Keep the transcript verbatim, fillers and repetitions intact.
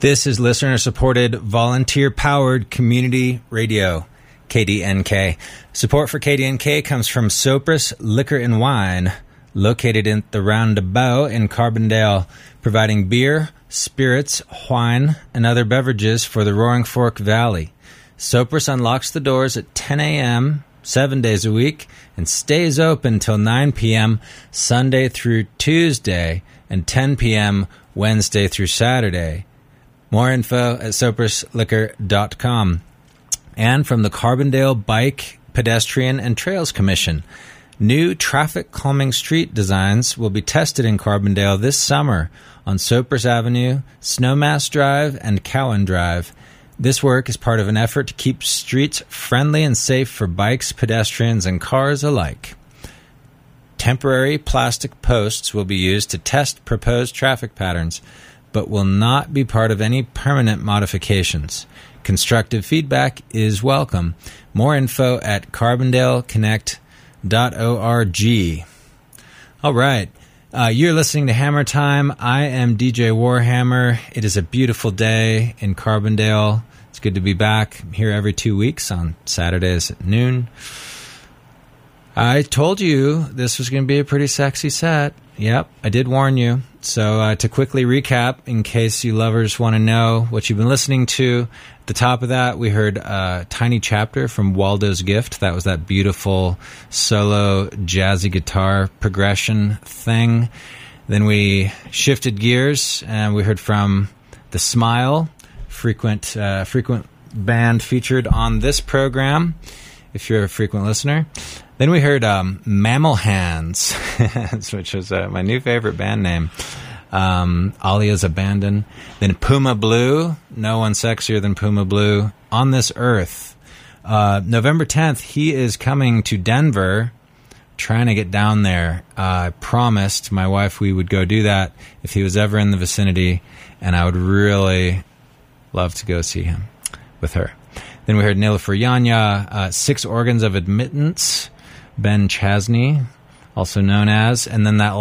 This is listener-supported, volunteer-powered community radio, K D N K. Support for K D N K comes from Sopris Liquor and Wine, located in the Roundabout in Carbondale, providing beer, spirits, wine, and other beverages for the Roaring Fork Valley. Sopris unlocks the doors at ten a.m., seven days a week, and stays open till nine p.m. Sunday through Tuesday, and ten p.m. Wednesday through Saturday. More info at sopris liquor dot com. And from the Carbondale Bike, Pedestrian, and Trails Commission, new traffic calming street designs will be tested in Carbondale this summer on Sopris Avenue, Snowmass Drive, and Cowan Drive. This work is part of an effort to keep streets friendly and safe for bikes, pedestrians, and cars alike. Temporary plastic posts will be used to test proposed traffic patterns, but will not be part of any permanent modifications. Constructive feedback is welcome. More info at carbondale connect dot org. All right. Uh, you're listening to Hammer Time. I am D J Warhammer. It is a beautiful day in Carbondale. It's good to be back. I'm here every two weeks on Saturdays at noon. I told you this was going to be a pretty sexy set. Yep, I did warn you. So uh, to quickly recap, in case you lovers want to know what you've been listening to, at the top of that, we heard a tiny chapter from Waldo's Gift. That was that beautiful solo jazzy guitar progression thing. Then we shifted gears, and we heard from The Smile, frequent uh, frequent band featured on this program, if you're a frequent listener. Then we heard um, Mammal Hands, which was uh, my new favorite band name. Um, Alia's Abandon. Then Puma Blue, no one sexier than Puma Blue, On This Earth. Uh, November tenth, he is coming to Denver, trying to get down there. Uh, I promised my wife we would go do that if he was ever in the vicinity, and I would really love to go see him with her. Then we heard Nilüfer Yanya, uh, Six Organs of Admittance, Ben Chasney, also known as, and then that